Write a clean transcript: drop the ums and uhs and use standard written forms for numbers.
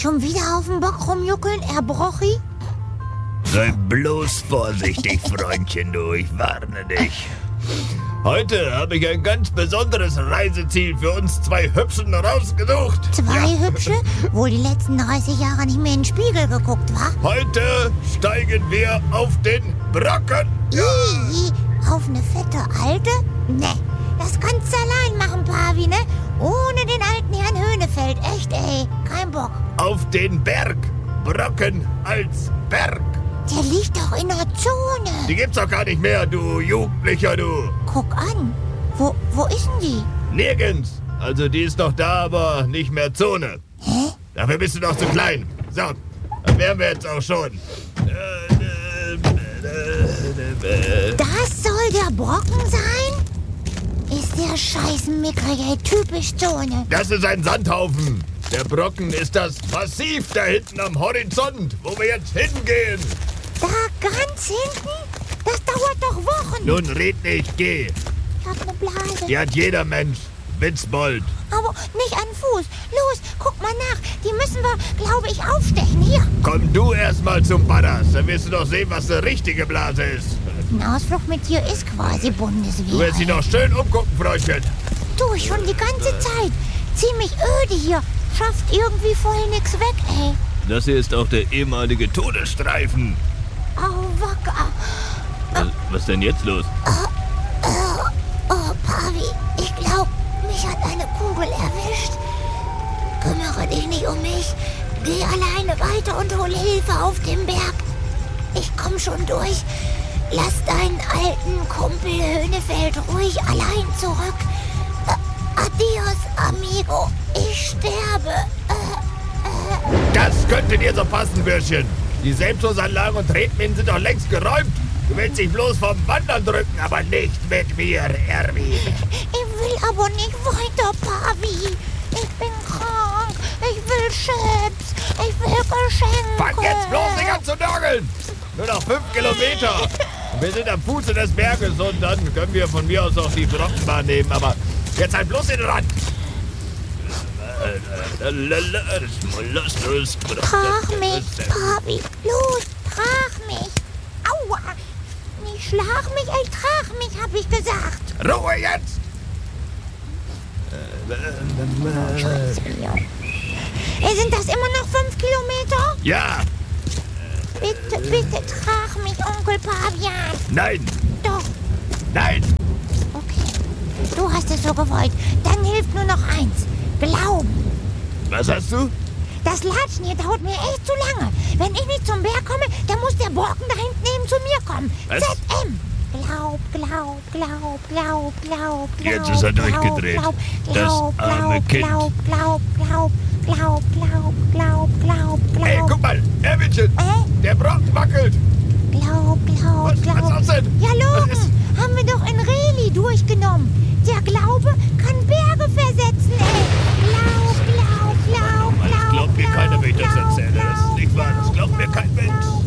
Schon wieder auf dem Bock rumjuckeln, Erbrochi? Sei bloß vorsichtig, Freundchen, du, ich warne dich. Heute habe ich ein ganz besonderes Reiseziel für uns zwei Hübschen rausgesucht. Zwei Hübsche? Wohl die letzten 30 Jahre nicht mehr in den Spiegel geguckt, wa? Heute steigen wir auf den Brocken. Ih, auf eine fette Alte? Ne, das kannst du allein machen, Pavi, ne? Ohne den alten Herrn Höhnefeld. Echt, ey. Kein Bock. Auf den Berg. Brocken als Berg. Der liegt doch in der Zone. Die gibt's doch gar nicht mehr, du Jugendlicher, du. Guck an. Wo ist denn die? Nirgends. Also die ist noch da, aber nicht mehr Zone. Hä? Dafür bist du noch zu klein. So, dann wären wir jetzt auch schon. Das soll der Brocken sein? Ist der scheiß mickrige, typisch Zone. Das ist ein Sandhaufen. Der Brocken ist das Massiv da hinten am Horizont, wo wir jetzt hingehen. Da ganz hinten? Das dauert doch Wochen. Nun red nicht, geh. Ich hab ne Blase. Die hat jeder Mensch. Witzbold. Aber nicht an den Fuß. Los, guck mal nach. Die müssen wir, glaube ich, aufstechen. Hier. Komm du erst mal zum Badders, dann wirst du doch sehen, was eine richtige Blase ist. Ein Ausflug mit dir ist quasi Bundeswehr. Du wirst dich noch schön umgucken, Freundchen. Du, schon die ganze Zeit. Ziemlich öde hier. Schafft irgendwie voll nix weg, ey. Das hier ist auch der ehemalige Todesstreifen. Au, Wacker. Was denn jetzt los? Oh, Pavi, ich glaub, mich hat eine Kugel erwischt. Kümmere dich nicht um mich. Geh alleine weiter und hol Hilfe auf dem Berg. Ich komm schon durch. Lass deinen alten Kumpel Höhnefeld ruhig allein zurück. Adios, amigo. Ich sterbe. Das könnte dir so passen, Bürschchen. Die Selbstlosanlagen und Tretminen sind doch längst geräumt. Du willst dich bloß vom Wandern drücken, aber nicht mit mir, Erwin. Ich will aber nicht weiter, Pavi. Ich bin krank. Ich will Chips. Ich will Geschenke. Fang jetzt bloß nicht an zu nörgeln. Nur noch 5 Kilometer. Und wir sind am Fuße des Berges und dann können wir von mir aus auch die Brockenbahn nehmen. Aber jetzt halt bloß in den Rand. Trag mich, Pavi. Los, trag mich. Aua. Nicht schlag mich, ey, trag mich, hab ich gesagt. Ruhe jetzt! Sind das immer noch 5 Kilometer? Ja! Bitte, bitte, trag mich, Onkel Pavian. Nein! Doch, Nein! okay. Du hast es so gewollt. Dann hilft nur noch eins. Glauben. Was hast du? Das Latschen hier dauert mir echt zu lange. Wenn ich nicht zum Berg komme, dann muss der Brocken da hinten eben zu mir kommen. Was? ZM. Glaub. Jetzt ist er durchgedreht. Das arme Kind. Glaub. Ey, guck mal, Erwinchen! Der Brocken wackelt! Glaub. Was ist das denn? Ja, Was ist? Logen, haben wir doch in Reli durchgenommen.